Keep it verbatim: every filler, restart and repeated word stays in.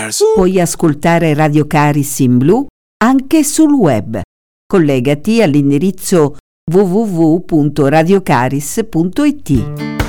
Cares. Puoi ascoltare Radio Caris in blu anche sul web. Collegati all'indirizzo w w w punto radiocaris punto i t.